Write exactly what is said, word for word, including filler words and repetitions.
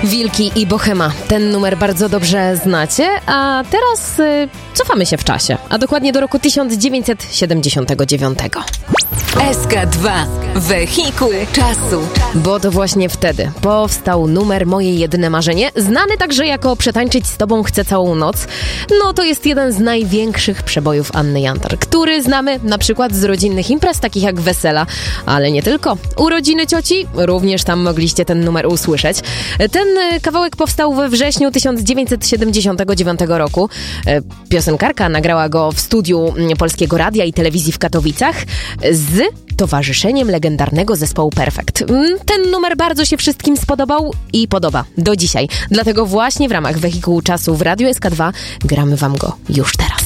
Wilki i Bohema. Ten numer bardzo dobrze znacie, a teraz y, cofamy się w czasie, a dokładnie do roku tysiąc dziewięćset siedemdziesiątego dziewiątego. S K dwa. Wehikuł czasu. Bo to właśnie wtedy powstał numer Moje jedyne marzenie, znany także jako Przetańczyć z tobą chcę całą noc. No to jest jeden z największych przebojów Anny Jantar, który znamy na przykład z rodzinnych imprez, takich jak wesela, ale nie tylko. Urodziny cioci, również tam mogliście ten numer usłyszeć. Ten kawałek powstał we wrześniu tysiąc dziewięćset siedemdziesiątego dziewiątego roku. Piosenkarka nagrała go w studiu Polskiego Radia i Telewizji w Katowicach z towarzyszeniem legendarnego zespołu Perfekt. Ten numer bardzo się wszystkim spodobał i podoba do dzisiaj. Dlatego właśnie w ramach Wehikułu Czasu w Radiu S K dwa gramy wam go już teraz.